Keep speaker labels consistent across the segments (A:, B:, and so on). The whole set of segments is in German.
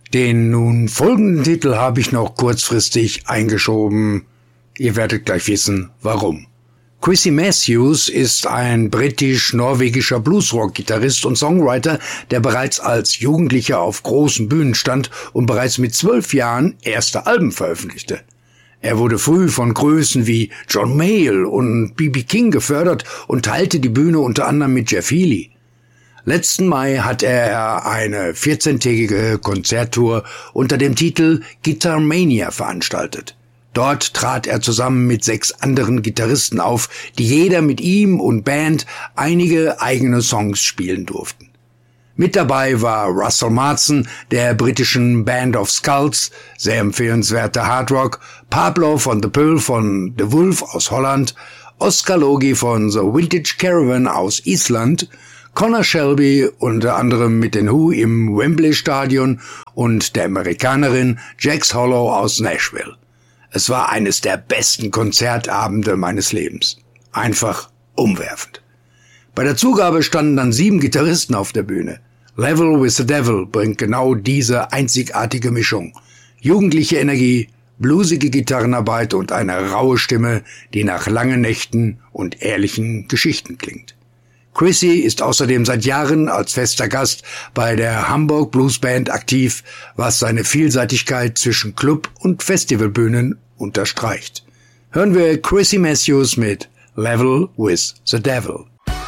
A: Den nun folgenden Titel habe ich noch kurzfristig eingeschoben. Ihr werdet gleich wissen, warum. Chrissy Matthews ist ein britisch-norwegischer Bluesrock-Gitarrist und Songwriter, der bereits als Jugendlicher auf großen Bühnen stand und bereits mit 12 Jahren erste Alben veröffentlichte. Er wurde früh von Größen wie John Mayall und B.B. King gefördert und teilte die Bühne unter anderem mit Jeff Healey. Letzten Mai hat er eine 14-tägige Konzerttour unter dem Titel Guitar Mania veranstaltet. Dort trat er zusammen mit 6 anderen Gitarristen auf, die jeder mit ihm und Band einige eigene Songs spielen durften. Mit dabei war Russell Marston der britischen Band of Skulls, sehr empfehlenswerter Hardrock, Pablo von The Pearl von The Wolf aus Holland, Oskar Logi von The Vintage Caravan aus Island, Connor Shelby unter anderem mit den Who im Wembley Stadion und der Amerikanerin Jax Hollow aus Nashville. Es war eines der besten Konzertabende meines Lebens. Einfach umwerfend. Bei der Zugabe standen dann 7 Gitarristen auf der Bühne. Level with the Devil bringt genau diese einzigartige Mischung. Jugendliche Energie, bluesige Gitarrenarbeit und eine raue Stimme, die nach langen Nächten und ehrlichen Geschichten klingt. Chrissy ist außerdem seit Jahren als fester Gast bei der Hamburg Blues Band aktiv, was seine Vielseitigkeit zwischen Club- und Festivalbühnen unterstreicht. Hören wir Chrissy Matthews mit Level with the Devil.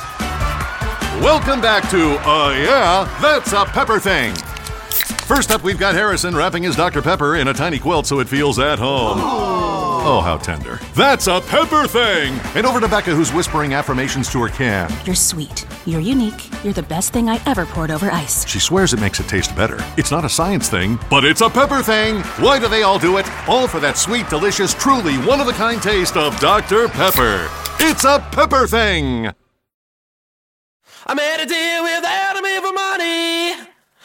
B: Welcome back to Yeah, That's a Pepper Thing. First up, we've got Harrison wrapping his Dr. Pepper in a tiny quilt so it feels at home. Oh, how tender. That's a Pepper Thing! And over to Becca, who's whispering affirmations to her can.
C: You're sweet. You're unique. You're the best thing I ever poured over ice.
B: She swears it makes it taste better. It's not a science thing, but it's a pepper thing. Why do they all do it? All for that sweet, delicious, truly one-of-a-kind taste of Dr. Pepper. It's a Pepper Thing!
D: I made a deal with Adam for money.